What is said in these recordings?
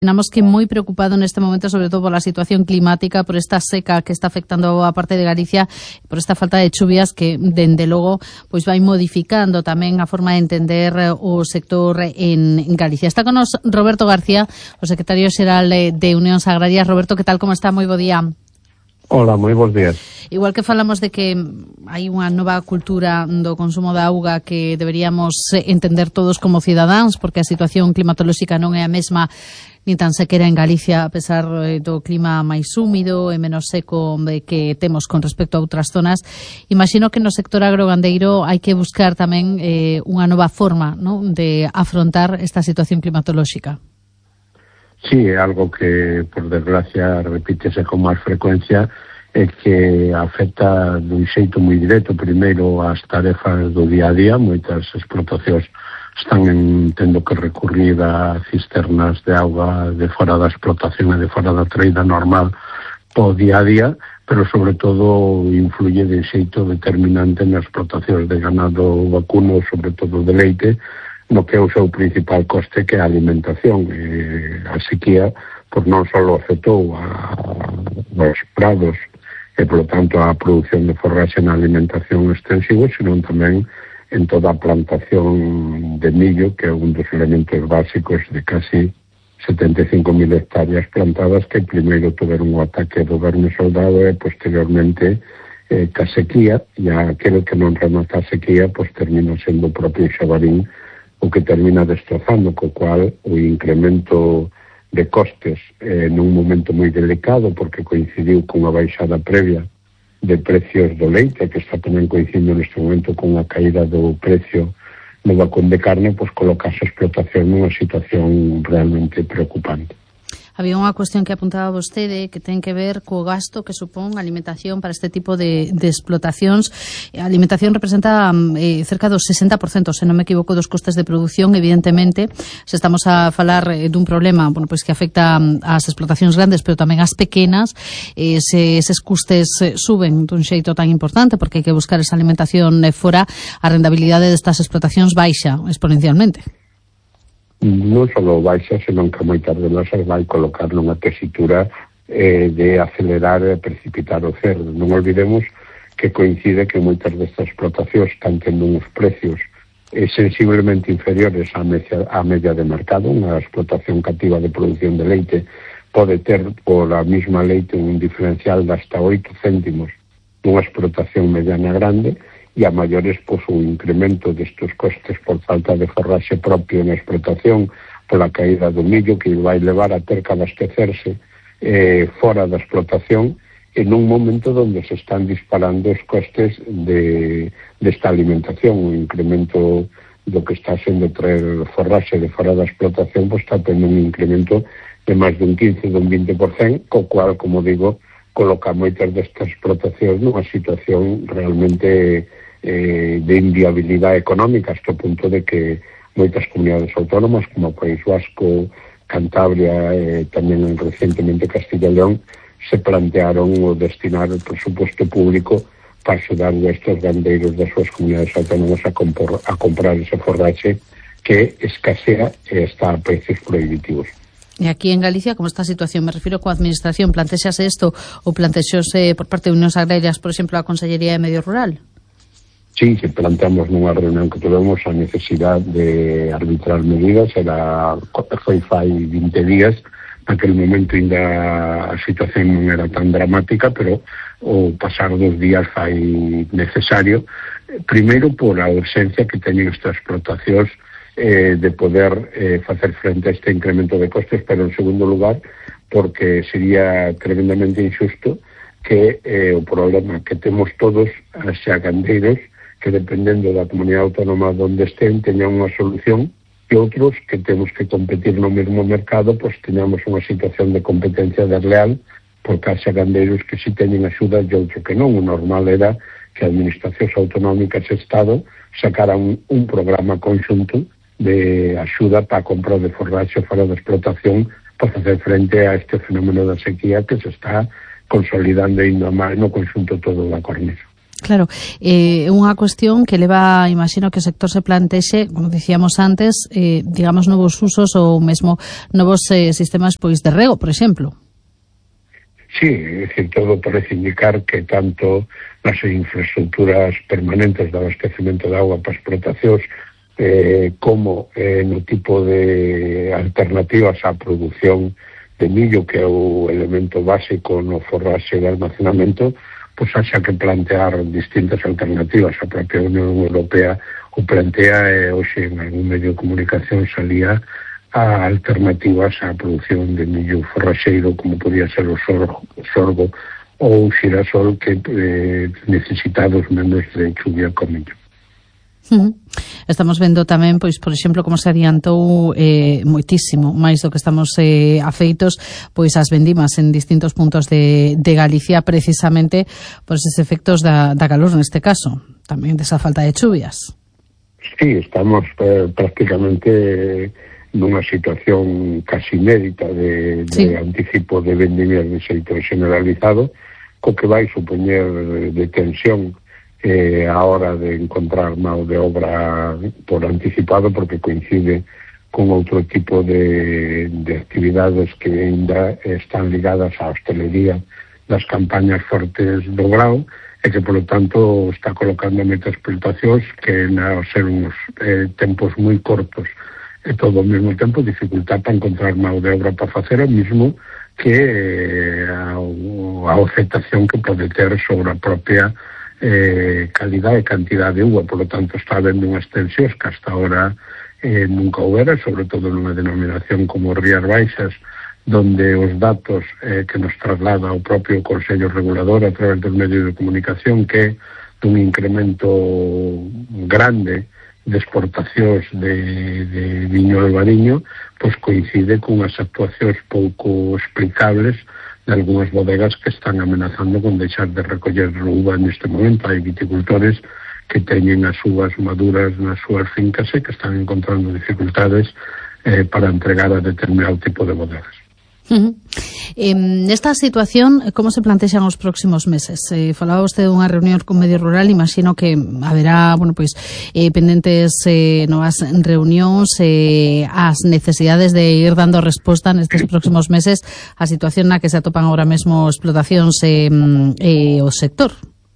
Imaginamos que moi preocupado neste momento, sobre todo por a situación climática, por esta seca que está afectando a parte de Galicia, por esta falta de chuvias que, dende logo, pois vai modificando tamén a forma de entender o sector en Galicia. Está con nos Roberto García, o secretario xeral de Unións Agrarias. Roberto, que tal, como está? Moi bo día. Hola, moi bons días. Igual que falamos de que hai unha nova cultura do consumo da auga que deberíamos entender todos como cidadáns, porque a situación climatolóxica non é a mesma nin tan sequera en Galicia, a pesar do clima máis húmido e menos seco que temos con respecto a outras zonas. Imagino que no sector agrogandeiro hai que buscar tamén unha nova forma, ¿no?, de afrontar esta situación climatolóxica. Sí, é algo que, por desgracia, repítese con máis frecuencia, é que afecta dun xeito moi directo, primeiro, as tarefas do día a día. Moitas explotacións están tendo que recurrir a cisternas de auga de fora da explotación e de fora da traída normal po día a día, pero sobre todo influye de xeito determinante nas explotacións de ganado vacuno, sobre todo de leite, no que é o seu principal coste, que é a alimentación. A sequía, por non só afectou aos prados e, por lo tanto, a produción de forraxe na alimentación extensiva, sino tamén en toda a plantación de millo, que é un dos elementos básicos de casi 75.000 hectáreas plantadas, que primeiro tiveron un ataque do verme soldado e, posteriormente, ca sequía, e aquele que non remata a sequía, pues termina sendo o propio xabarín o que termina destrozando, co cual o incremento de costes nun momento moi delicado, porque coincidiu cunha baixada previa de precios do leite, que está tamén coincidindo neste momento con a caída do precio do vacún de carne, pois coloca a explotación nunha situación realmente preocupante. Había unha cuestión que apuntaba vostede que ten que ver co gasto que supón a alimentación para este tipo de explotacións. A alimentación representa cerca do 60%, se non me equivoco, dos costes de produción. Evidentemente, se estamos a falar dun problema, bueno, pois que afecta ás explotacións grandes, pero tamén ás pequenas, se eses costes suben dun xeito tan importante, porque hai que buscar esa alimentación fora, a rentabilidade destas explotacións baixa exponencialmente. Non só baixa, senón que moitas delas vai colocar nunha tesitura de acelerar e precipitar o cerdo. Non olvidemos que coincide que moitas destas explotacións están tendo uns precios sensiblemente inferiores á media de mercado. Unha explotación cativa de produción de leite pode ter por a mesma leite un diferencial de hasta 8 céntimos nunha explotación mediana grande, e a maiores, pois, o incremento destes costes por falta de forraxe propio na explotación, pola caída do millo, que vai levar a ter que abastecerse fora da explotación, en un momento onde se están disparando os costes desta alimentación. O incremento do que está sendo traer forraxe de fora da explotación, pois está tendo un incremento de máis dun 15, dun 20%, co cual, como digo, coloca moitas destas explotacións nunha situación realmente de inviabilidade económica, hasta o punto de que moitas comunidades autónomas, como o País Vasco, Cantabria e tamén recientemente Castilla e León, se plantearon o destinar o presupuesto público para axudar a estes gandeiros das súas comunidades autónomas a comprar ese forraxe que escasea e está a precios prohibitivos. E aquí en Galicia, como está a situación? Me refiro coa administración, plantexase isto ou plantexose por parte de Unións Agrarias, por exemplo, a Consellería de Medio Rural? Sí, que planteamos nunha reunión que tuvemos a necesidade de arbitrar medidas. Foi fai 20 días, naquele momento ainda a situación non era tan dramática, pero o pasar dos días fai necesario, primeiro por a urxencia que teñen estas explotacións de poder facer frente a este incremento de costes, pero en segundo lugar porque sería tremendamente injusto que o problema que temos todos xa gandeiros, que dependendo da comunidade autónoma onde estén teñan unha solución, e outros que temos que competir no mesmo mercado, pois teñamos unha situación de competencia desleal, porque haxa gandeiros que si teñen axuda e outro que non. O normal era que administracións autonómicas e Estado sacaran un programa conxunto de axuda para a compra de forraxe fora da explotación para facer frente a este fenómeno da sequía que se está consolidando ainda máis no conxunto todo da cornisa. Claro, unha cuestión que leva, imagino que o sector se plantexe, como dicíamos antes, digamos, novos usos ou mesmo novos sistemas pois de rego, por exemplo. Sí, é dicir, todo parece indicar que tanto nas infraestructuras permanentes de abastecemento de agua para explotacións como no tipo de alternativas á produción de millo, que é o elemento básico no forraxe de almacenamento, pois haxa que plantear distintas alternativas. A propia Unión Europea o plantea e hoxe en algún medio de comunicación salía a alternativas á produción de millo forraxeiro, como podía ser o sorgo ou o xirasol, que necesitados menos de chuvia con millo. Estamos vendo tamén, pois, por exemplo, como se adiantou moitísimo máis do que estamos afeitos, pois as vendimas en distintos puntos de Galicia, precisamente por eses efectos da calor neste caso, tamén desa falta de chuvias. Sí, estamos prácticamente nunha situación casi inédita de anticipo de vendimias de xeito generalizado, co que vai supoñer de tensión a hora de encontrar mão de obra por anticipado, porque coincide con outro tipo de actividades que ainda están ligadas á hostelería das campañas fortes do grao, e que, polo tanto, está colocando moitas explotacións que, ao ser uns tempos moi cortos e todo ao mesmo tempo, dificultad para encontrar mão de obra para facer o mismo que a afectación que pode ter sobre a propia calidad e cantidad de uva. Por lo tanto, está habendo unhas tensións que hasta ahora nunca houbera, sobre todo nunha denominación como Rías Baixas, donde os datos que nos traslada o propio Consello Regulador a través dos medios de comunicación, que dun incremento grande de exportacións de viño albariño, pois coincide con as actuacións pouco explicables de algunhas bodegas que están amenazando con deixar de recoller uva neste momento. Hai viticultores que teñen as uvas maduras nas súas fincas e que están encontrando dificultades para entregar a determinado tipo de bodegas. Nesta situación, como se plantexan os próximos meses? Falaba vostede dunha reunión con Medio Rural, imagino que haberá, pendentes novas reunións, as necesidades de ir dando resposta nestes próximos meses á situación na que se atopan ahora mesmo explotacións o sector.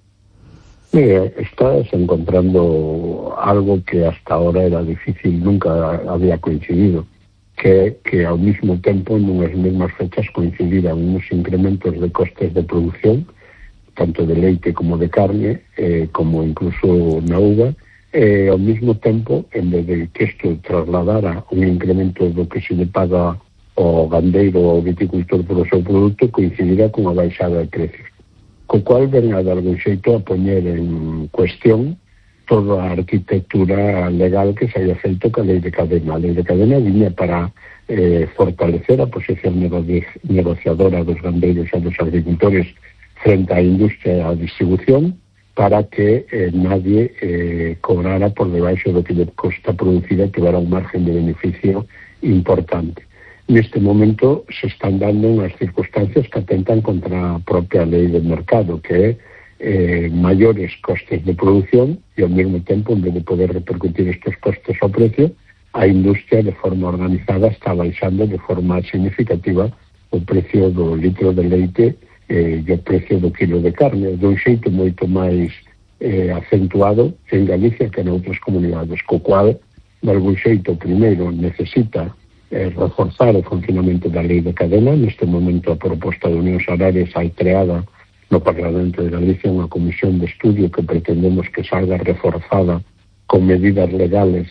Estás encontrando algo que hasta ahora era difícil, nunca había coincidido, que ao mesmo tempo, nunhas mesmas fechas, coincidiran uns incrementos de costes de produción, tanto de leite como de carne, como incluso na uva, ao mesmo tempo, en vez de que isto trasladara un incremento do que se le paga ao gandeiro ou ao viticultor polo seu produto, coincidirá con a baixada de precios, co cual ven a de algún xeito a poñer en cuestión toda a arquitectura legal que se haya feito ca lei de cadena. A lei de cadena viña para fortalecer a posición negociadora dos gandeiros e dos agricultores frente á industria e á distribución, para que nadie cobrara por debaixo do que lle costa producir e que dara un margen de beneficio importante. Neste momento se están dando unhas circunstancias que atentan contra a propia lei del mercado, que é maiores costes de producción, e ao mesmo tempo, en vez de poder repercutir estes costes ao precio, a industria de forma organizada está baixando de forma significativa o precio do litro de leite e o precio do kilo de carne, dun xeito moito máis acentuado en Galicia que en outras comunidades, co cual, de algún xeito, primeiro necesita reforzar o funcionamento da lei de cadena. Neste momento a proposta de Unións Agrarias hai creada no Parlamento de Galicia unha comisión de estudio que pretendemos que salga reforzada con medidas legales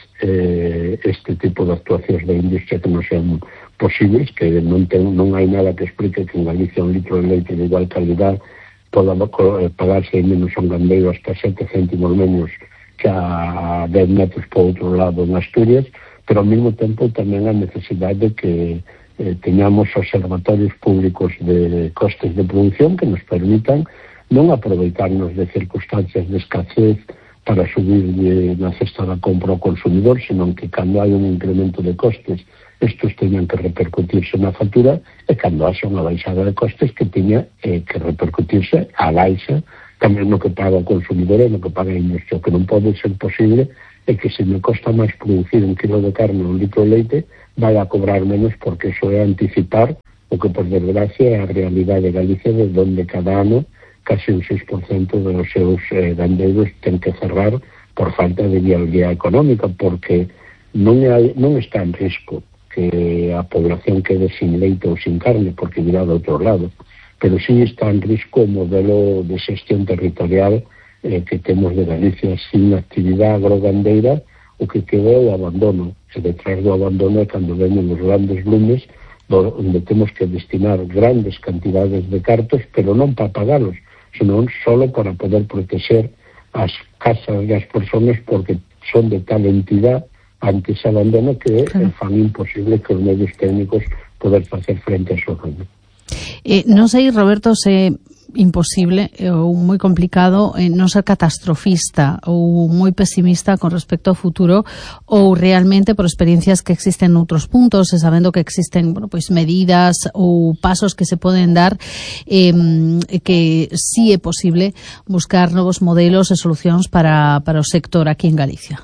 este tipo de actuacións da industria que non sean posibles, que non hai nada que explique que en Galicia un litro de leite de igual calidad poda pagarse menos un gandeiro hasta 7 céntimos menos que a 10 metros por outro lado en Asturias, pero ao mesmo tempo tamén a necesidade de que teñamos observatorios públicos de costes de producción que nos permitan non aproveitarnos de circunstancias de escasez para subir na cesta da compra ao consumidor, senón que cando hai un incremento de costes, estes teñan que repercutirse na factura, e cando haxa unha baixada de costes que teña que repercutirse a baixa tamén no que paga o consumidor e no que paga a industria. O que non pode ser posible é que se me costa máis producir un kilo de carne ou un litro de leite, vai a cobrar menos, porque iso é anticipar o que, por desgracia, é a realidade de Galicia, desde onde cada ano casi un 6% dos seus gandeiros ten que cerrar por falta de viabilidade económica, porque non está en risco que a población quede sin leite ou sin carne, porque virá do outro lado, pero sí está en risco o modelo de xestión territorial que temos de Galicia. Sin actividade agrogandeira, o que queda é o abandono, e detrás do abandono é cando vemos os grandes lumes, onde temos que destinar grandes cantidades de cartos, pero non para pagalos, senón solo para poder proteger as casas das persoas, porque son de tal entidade ante ese abandono que fan imposible que os medios técnicos poder facer frente a súa ruína. Non sei, Roberto, se imposible ou moi complicado non ser catastrofista ou moi pesimista con respecto ao futuro, ou realmente por experiencias que existen noutros puntos e sabendo que existen, bueno, pois medidas ou pasos que se poden dar, que sí é posible buscar novos modelos e solucións para o sector aquí en Galicia.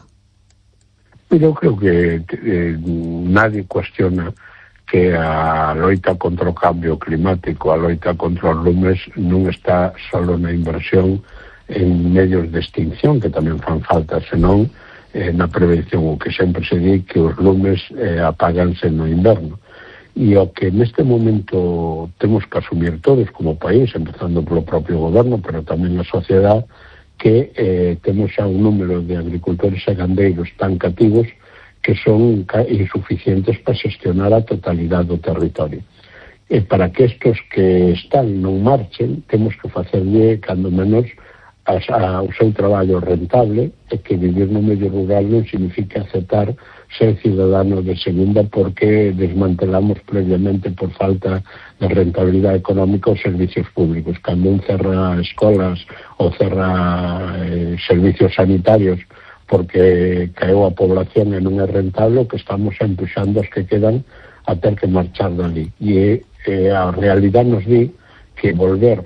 Eu creo que nadie cuestiona que a loita contra o cambio climático, a loita contra os lumes, non está solo na inversión en medios de extinción, que tamén fan falta, senón na prevención. O que sempre se di que os lumes apáganse no inverno. E o que neste momento temos que asumir todos como país, empezando polo propio goberno, pero tamén a sociedade, que temos xa un número de agricultores e gandeiros tan cativos que son insuficientes para xestionar a totalidade do territorio. E para que estos que están non marchen, temos que facerlle, cando menos, o seu traballo rentable, e que vivir no medio rural non significa aceptar ser ciudadano de segunda, porque desmantelamos previamente por falta de rentabilidade económica os servicios públicos. Cando un cerra escolas ou cerra servicios sanitarios porque caeu a población e non é rentable, o que estamos empuxando os que quedan a ter que marchar dali. E a realidade nos di que volver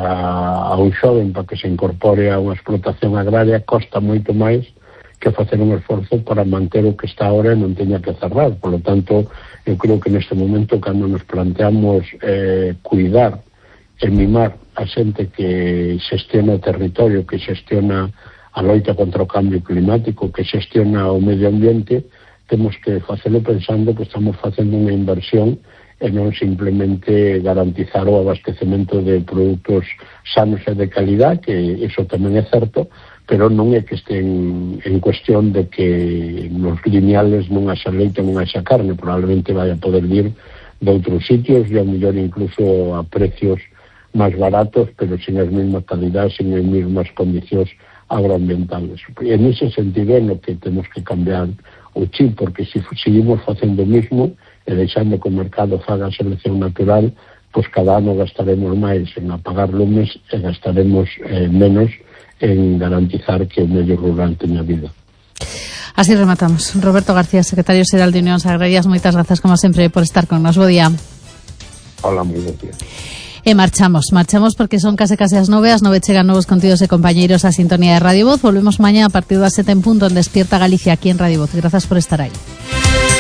a un xoven para que se incorpore a unha explotación agraria costa moito máis que facer un esforzo para manter o que está ahora e non teña que cerrar. Por lo tanto, eu creo que neste momento, cando nos planteamos cuidar e mimar a xente que xestiona o territorio, que xestiona a loita contra o cambio climático, que xestiona o medio ambiente, temos que facelo pensando que estamos facendo unha inversión e non simplemente garantizar o abastecemento de produtos sanos e de calidad, que iso tamén é certo, pero non é que estén en cuestión de que nos lineales non haxa leite, non haxa carne. Probablemente vai a poder vir de outros sitios e ao mellor incluso a precios máis baratos, pero sin as mesmas calidades, sin as mesmas condicións agroambientales. E nese sentido é no que temos que cambiar o chip, porque se seguimos facendo o mismo e deixando que o mercado faga a selección natural, pois cada ano gastaremos máis en apagar lumes e gastaremos menos en garantizar que o medio rural teña vida. Así rematamos. Roberto García, secretario xeral de Unións Agrarias, moitas grazas como sempre por estar con nos. Bo día. Hola, moi bo día. E marchamos porque son case as 9, chegan novos contidos e compañeiros a sintonía de Radio Voz. Volvemos mañá a partir das 7 en punto en Despierta Galicia aquí en Radio Voz. Grazas por estar aí.